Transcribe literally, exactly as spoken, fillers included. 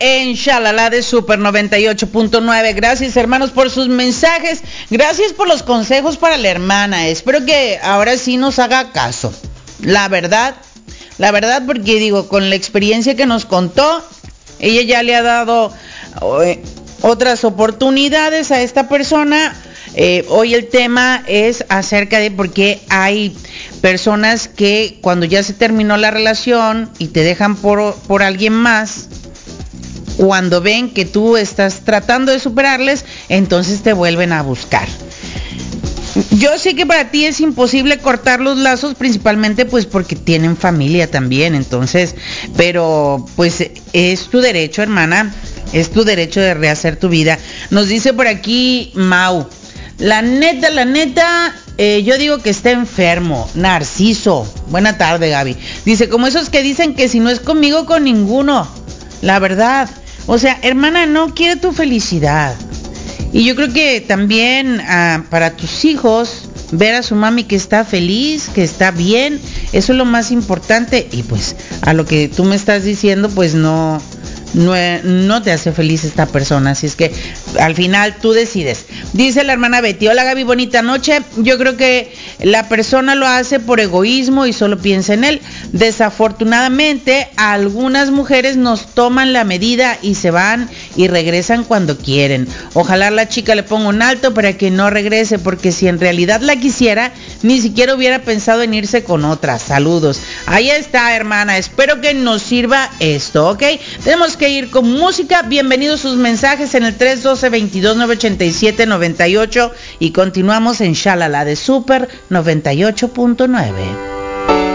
en Shalala de Super noventa y ocho punto nueve. Gracias, hermanos, por sus mensajes. Gracias por los consejos para la hermana. Espero que ahora sí nos haga caso. La verdad, la verdad, porque digo, con la experiencia que nos contó, ella ya le ha dado eh, otras oportunidades a esta persona. Eh, hoy el tema es acerca de por qué hay personas que cuando ya se terminó la relación y te dejan por, por alguien más, cuando ven que tú estás tratando de superarles, entonces te vuelven a buscar. Yo sé que para ti es imposible cortar los lazos, principalmente pues porque tienen familia también, entonces, pero pues es tu derecho, hermana, es tu derecho de rehacer tu vida. Nos dice por aquí Mau, la neta, la neta, eh, yo digo que está enfermo, Narciso. Buena tarde, Gaby. Dice, como esos que dicen que si no es conmigo, con ninguno. La verdad, o sea, hermana, no quiere tu felicidad. Y yo creo que también uh, para tus hijos, ver a su mami que está feliz, que está bien, eso es lo más importante. Y pues a lo que tú me estás diciendo, pues no, no, no te hace feliz esta persona. Así es que al final tú decides. Dice la hermana Betty, hola Gaby, bonita noche. Yo creo que la persona lo hace por egoísmo y solo piensa en él. Desafortunadamente, algunas mujeres nos toman la medida y se van y regresan cuando quieren. Ojalá la chica le ponga un alto para que no regrese, porque si en realidad la quisiera, ni siquiera hubiera pensado en irse con otra. Saludos. Ahí está, hermana. Espero que nos sirva esto, ¿ok? Tenemos que ir con música. Bienvenidos sus mensajes en el tres uno dos, veintidós, nueve ochenta y siete, noventa y ocho y continuamos en Shalala de Super noventa y ocho punto nueve.